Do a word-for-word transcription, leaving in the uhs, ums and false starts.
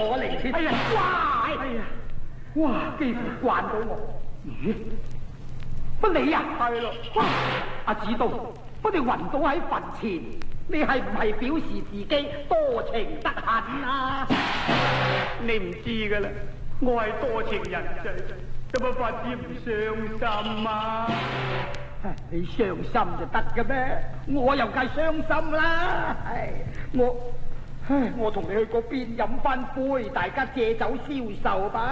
可憐添。哎呀，哇！哎呀，哇！幾乎慣到我。咦？乜你啊？係咯。阿子東，乜你暈倒喺墳前？你係唔係表示自己多情得很啊？ 你唔知噶啦，我係多情人仔，有乜法子唔傷心啊？ 你傷心就得嘅咩？我又梗係傷心啦！唉，我唉，我同你去嗰邊飲翻杯，大家借酒消愁吧。